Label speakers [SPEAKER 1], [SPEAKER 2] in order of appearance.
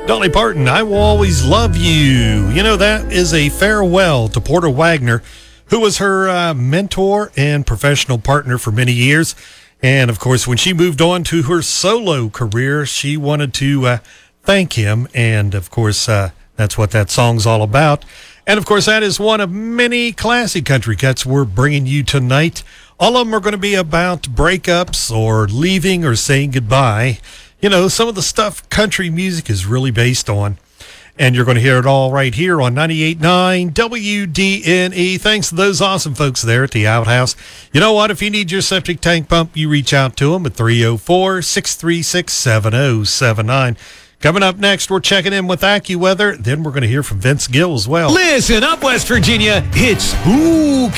[SPEAKER 1] Dolly Parton, I Will Always Love You. You know, that is a farewell to Porter Wagoner, who was her mentor and professional partner for many years. And, of course, when she moved on to her solo career, she wanted to thank him. And, of course, that's what that song's all about. And, of course, that is one of many classic country cuts we're bringing you tonight. All of them are going to be about breakups or leaving or saying goodbye. You know, some of the stuff country music is really based on. And you're going to hear it all right here on 98.9 WDNE. Thanks to those awesome folks there at the Outhouse. You know what? If you need your septic tank pump, you reach out to them at 304-636-7079. Coming up next, we're checking in with AccuWeather. Then we're going to hear from Vince Gill as well.
[SPEAKER 2] Listen up, West Virginia. It's spooky